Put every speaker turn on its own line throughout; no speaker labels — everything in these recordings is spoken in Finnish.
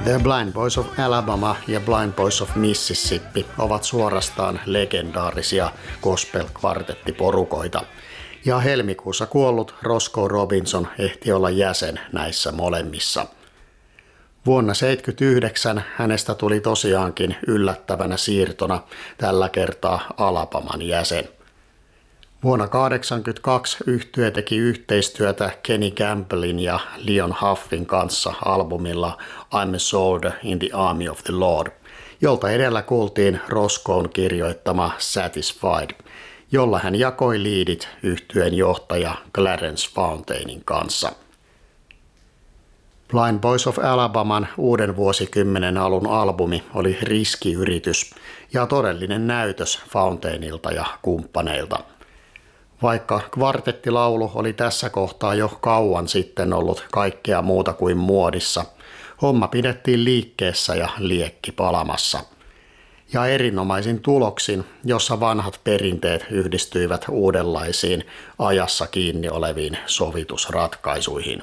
The Blind Boys of Alabama ja Blind Boys of Mississippi ovat suorastaan legendaarisia gospel-kvartettiporukoita, ja helmikuussa kuollut Roscoe Robinson ehti olla jäsen näissä molemmissa. Vuonna 1979 hänestä tuli tosiaankin yllättävänä siirtona tällä kertaa Alabaman jäsen. Vuonna 1982 yhtye teki yhteistyötä Kenny Campbellin ja Leon Huffin kanssa albumilla I'm a Soldier in the Army of the Lord, jolta edellä kuultiin Roscoen kirjoittama Satisfied, jolla hän jakoi liidit yhtyeen johtaja Clarence Fountainin kanssa. Blind Boys of Alabaman uuden vuosikymmenen alun albumi oli riskiyritys ja todellinen näytös Fountainilta ja kumppaneilta. Vaikka kvartettilaulu oli tässä kohtaa jo kauan sitten ollut kaikkea muuta kuin muodissa, homma pidettiin liikkeessä ja liekki palamassa. Ja erinomaisin tuloksin, jossa vanhat perinteet yhdistyivät uudenlaisiin ajassa kiinni oleviin sovitusratkaisuihin.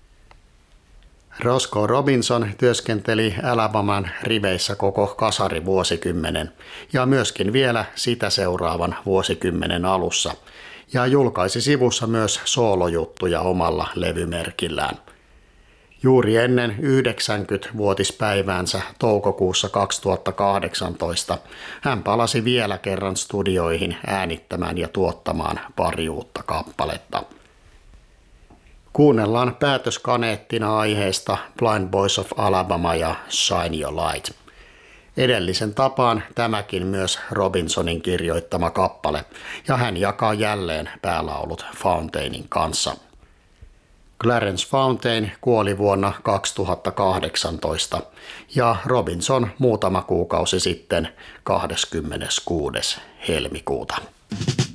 Roscoe Robinson työskenteli Alabaman riveissä koko kasarivuosikymmenen ja myöskin vielä sitä seuraavan vuosikymmenen alussa, ja julkaisi sivussa myös soolojuttuja omalla levymerkillään. Juuri ennen 90-vuotispäiväänsä toukokuussa 2018 hän palasi vielä kerran studioihin äänittämään ja tuottamaan pari uutta kappaletta. Kuunnellaan päätöskaneettina aiheesta Blind Boys of Alabama ja Shine Your Light. Edellisen tapaan tämäkin myös Robinsonin kirjoittama kappale, ja hän jakaa jälleen päälaulut Fountainin kanssa. Clarence Fountain kuoli vuonna 2018 ja Robinson muutama kuukausi sitten 26. helmikuuta.